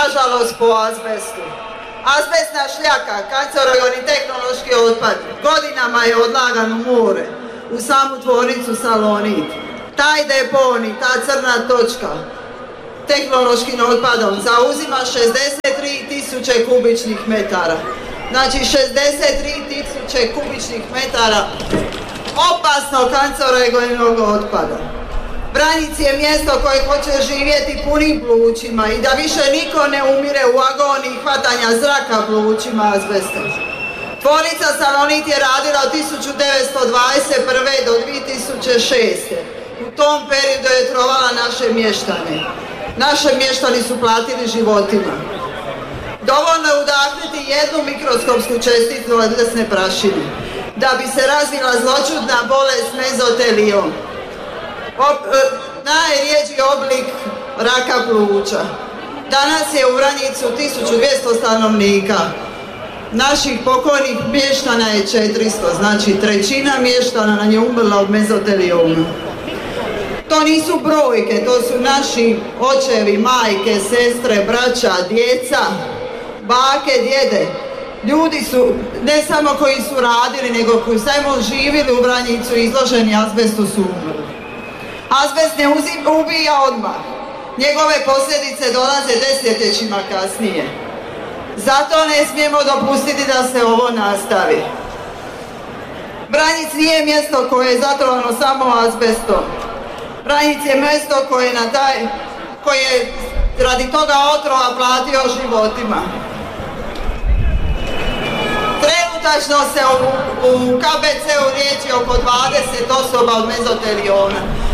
nažalost po azbestu. Azbestna šljaka, kancerogeni tehnološki otpad, godinama je odlagan u more, u samu tvornicu Salonit. Taj deponij, ta crna točka, tehnološkim otpadom zauzima 63.000 kubičnih metara. Znači 63.000 kubičnih metara opasnog kancerogenog otpada. Vranjic je mjesto koje hoće živjeti punim plućima i da više niko ne umire u agoniji hvatanja zraka plućima azbestom. Tvornica Salonit je radila od 1921. do 2006. U tom periodu je trovala naše mještane. Naše mještani su platili životima. Dovoljno je udahnuti jednu mikroskopsku česticu azbestne prašine da bi se razvila zloćudna bolest mezoteliom. Najrijeđi oblik raka pluća. Danas je u Vranjicu 1200 stanovnika. Naših pokojnih mještana je 400, znači trećina mještana nam je umrla od mezotelioma. To nisu brojke, to su naši očevi, majke, sestre, braća, djeca, bake, djede. Ljudi su, ne samo koji su radili, nego koji samo živjeli u Vranjicu i izloženi azbestu su umrli. Azbest ne ubija odmah. Njegove posljedice dolaze desetljećima kasnije. Zato ne smijemo dopustiti da se ovo nastavi. Vranjic nije mjesto koje je zatrovano samo azbestom. Vranjic je mjesto koje je radi toga otrova platio životima. Trenutačno se u KBC-u liječi oko 20 osoba od mezotelioma.